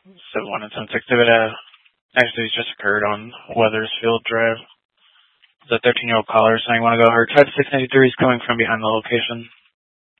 1 and 10 exhibit actually just occurred on Weathersfield Drive. The 13-year-old caller saying, want to go. Her type 693 is coming from behind the location.